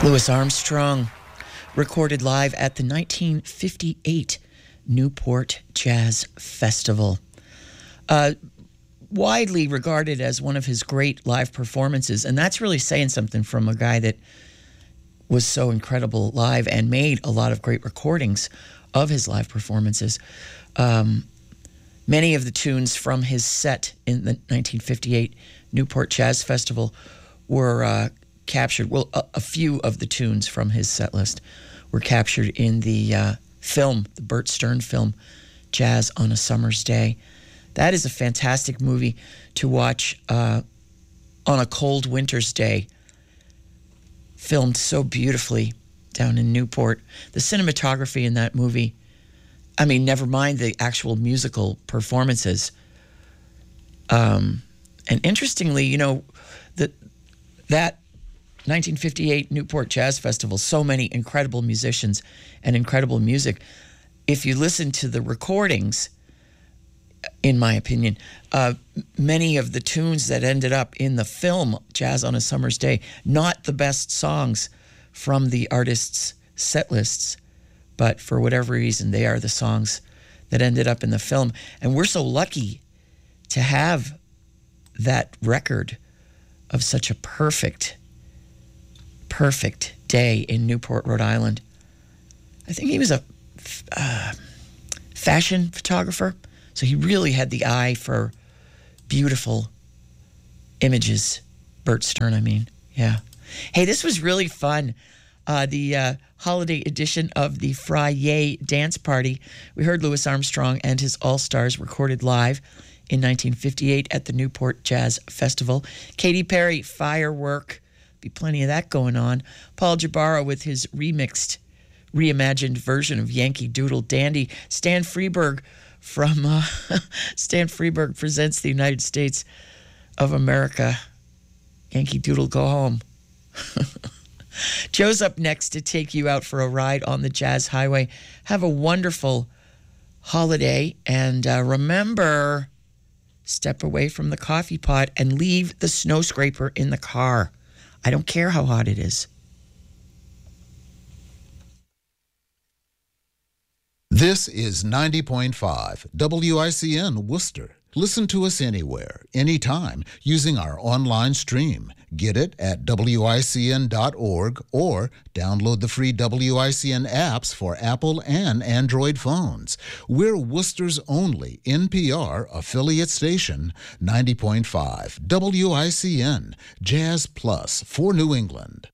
Louis Armstrong, recorded live at the 1958 Newport Jazz Festival. Widely regarded as one of his great live performances, and that's really saying something from a guy that was so incredible live and made a lot of great recordings of his live performances. Many of the tunes from his set in the 1958 Newport Jazz Festival were captured. Well, a few of the tunes from his set list were captured in the film, the Burt Stern film, Jazz on a Summer's Day. That is a fantastic movie to watch on a cold winter's day. Filmed so beautifully down in Newport. The cinematography in that movie, I mean, never mind the actual musical performances. And interestingly, you know, that 1958 Newport Jazz Festival, so many incredible musicians and incredible music. If you listen to the recordings, in my opinion, many of the tunes that ended up in the film Jazz on a Summer's Day, not the best songs from the artists' set lists, but for whatever reason, they are the songs that ended up in the film. And we're so lucky to have that record of such a perfect day in Newport, Rhode Island. I think he was a fashion photographer, so he really had the eye for beautiful images. Burt Stern, I mean. Yeah. Hey, this was really fun. The holiday edition of the Fry-Yay Dance Party. We heard Louis Armstrong and his All-Stars recorded live in 1958 at the Newport Jazz Festival. Katy Perry, Firework. Be plenty of that going on. Paul Jabara with his reimagined version of Yankee Doodle Dandy. Stan Freberg from Stan Freberg Presents the United States of America. Yankee Doodle, go home. Joe's up next to take you out for a ride on the Jazz Highway. Have a wonderful holiday, and remember, step away from the coffee pot and leave the snow scraper in the car. I don't care how hot it is. This is 90.5 WICN Worcester. Listen to us anywhere, anytime, using our online stream. Get it at WICN.org or download the free WICN apps for Apple and Android phones. We're Worcester's only NPR affiliate station, 90.5 WICN, Jazz Plus for New England.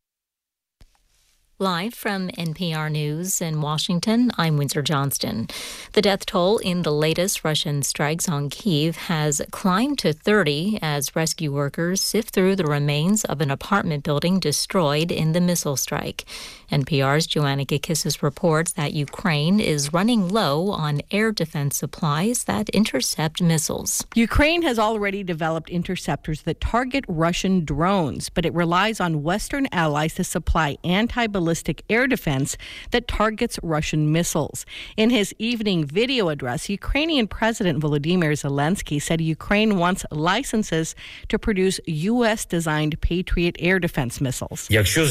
Live from NPR News in Washington, I'm Windsor Johnston. The death toll in the latest Russian strikes on Kyiv has climbed to 30 as rescue workers sift through the remains of an apartment building destroyed in the missile strike. NPR's Joanna Gakissis reports that Ukraine is running low on air defense supplies that intercept missiles. Ukraine has already developed interceptors that target Russian drones, but it relies on Western allies to supply anti-ballistic air defense that targets Russian missiles. In his evening video address, Ukrainian President Volodymyr Zelensky said Ukraine wants licenses to produce U.S.-designed Patriot air defense missiles.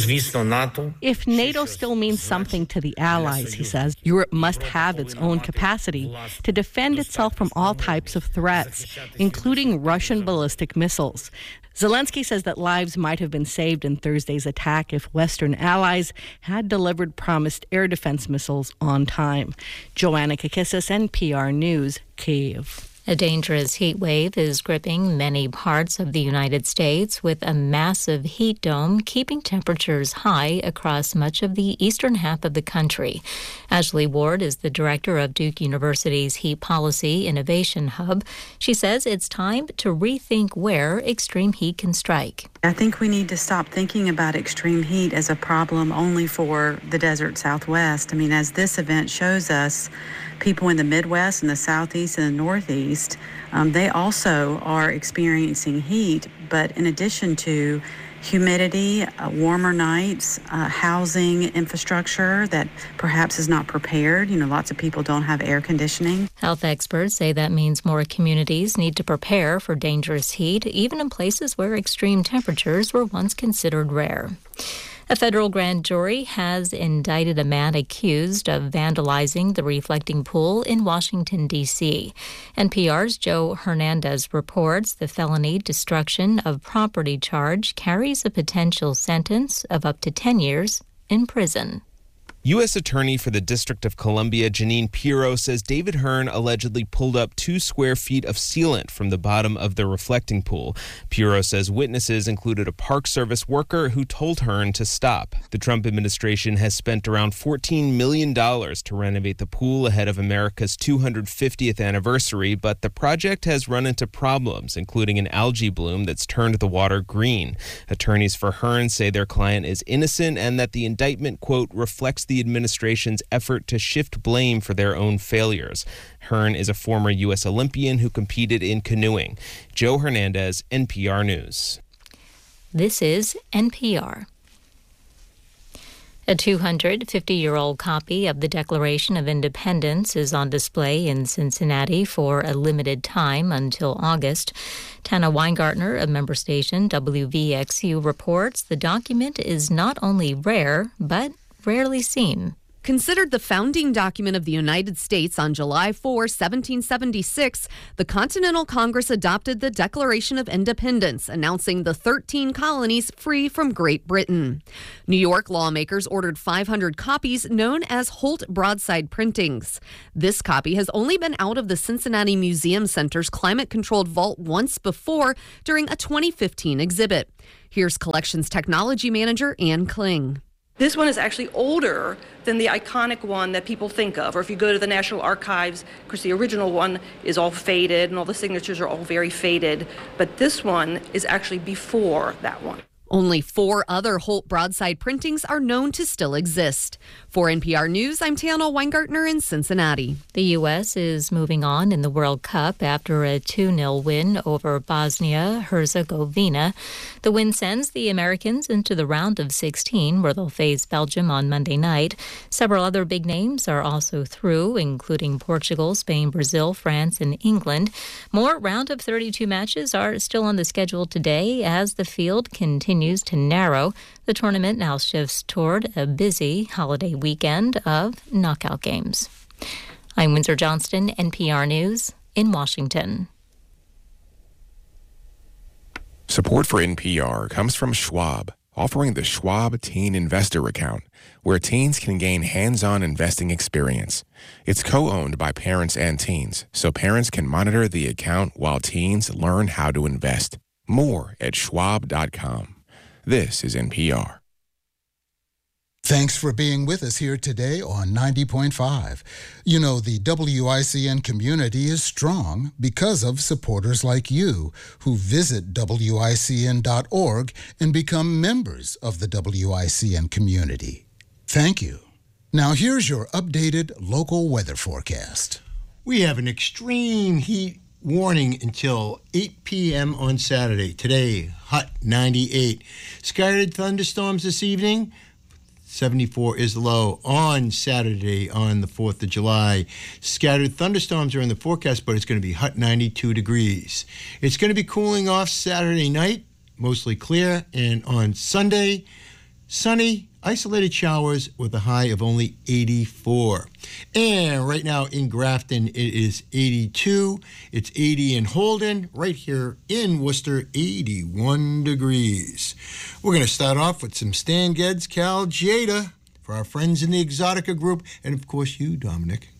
If NATO still means something to the allies, he says, Europe must have its own capacity to defend itself from all types of threats, including Russian ballistic missiles. Zelensky says that lives might have been saved in Thursday's attack if Western allies had delivered promised air defense missiles on time. Joanna Kakissis, NPR News, Kyiv. A dangerous heat wave is gripping many parts of the United States, with a massive heat dome keeping temperatures high across much of the eastern half of the country. Ashley Ward is the director of Duke University's Heat Policy Innovation Hub. She says it's time to rethink where extreme heat can strike. I think we need to stop thinking about extreme heat as a problem only for the desert Southwest. I mean, as this event shows us, people in the Midwest and the Southeast and the Northeast, they also are experiencing heat. But in addition to humidity, warmer nights, housing infrastructure that perhaps is not prepared. You know, lots of people don't have air conditioning. Health experts say that means more communities need to prepare for dangerous heat, even in places where extreme temperatures were once considered rare. A federal grand jury has indicted a man accused of vandalizing the reflecting pool in Washington, D.C. NPR's Joe Hernandez reports the felony destruction of property charge carries a potential sentence of up to 10 years in prison. U.S. Attorney for the District of Columbia, Jeanine Pirro, says David Hearn allegedly pulled up 2 square feet of sealant from the bottom of the reflecting pool. Pirro says witnesses included a Park Service worker who told Hearn to stop. The Trump administration has spent around $14 million to renovate the pool ahead of America's 250th anniversary, but the project has run into problems, including an algae bloom that's turned the water green. Attorneys for Hearn say their client is innocent and that the indictment, quote, reflects the administration's effort to shift blame for their own failures. Hearn is a former U.S. Olympian who competed in canoeing. Joe Hernandez, NPR News. This is NPR. A 250-year-old copy of the Declaration of Independence is on display in Cincinnati for a limited time until August. Tana Weingartner of member station WVXU reports the document is not only rare, but rarely seen. Considered the founding document of the United States on July 4, 1776, the Continental Congress adopted the Declaration of Independence, announcing the 13 colonies free from Great Britain. New York lawmakers ordered 500 copies known as Holt Broadside printings. This copy has only been out of the Cincinnati Museum Center's climate-controlled vault once before during a 2015 exhibit. Here's Collections Technology Manager Ann Kling. This one is actually older than the iconic one that people think of. Or if you go to the National Archives, of course, the original one is all faded and all the signatures are all very faded. But this one is actually before that one. Only 4 other Holt Broadside printings are known to still exist. For NPR News, I'm Tana Weingartner in Cincinnati. The U.S. is moving on in the World Cup after a 2-0 win over Bosnia-Herzegovina. The win sends the Americans into the round of 16, where they'll face Belgium on Monday night. Several other big names are also through, including Portugal, Spain, Brazil, France, and England. More round of 32 matches are still on the schedule today as the field continues to narrow. The tournament now shifts toward a busy holiday weekend of knockout games. I'm Windsor Johnston, NPR News in Washington. Support for NPR comes from Schwab, offering the Schwab Teen Investor Account, where teens can gain hands-on investing experience. It's co-owned by parents and teens, so parents can monitor the account while teens learn how to invest. More at schwab.com. This is NPR. Thanks for being with us here today on 90.5. You know, the WICN community is strong because of supporters like you who visit WICN.org and become members of the WICN community. Thank you. Now here's your updated local weather forecast. We have an extreme heat warning until 8 p.m. on Saturday. Today, hot 98. Scattered thunderstorms this evening. 74 is low. On Saturday, on the 4th of July, scattered thunderstorms are in the forecast, but it's going to be hot 92 degrees. It's going to be cooling off Saturday night, mostly clear, and on Sunday, sunny, isolated showers with a high of only 84. And right now in Grafton, it is 82. It's 80 in Holden. Right here in Worcester, 81 degrees. We're going to start off with some Stan Getz, Cal Jada for our friends in the Exotica group, and of course you, Dominic.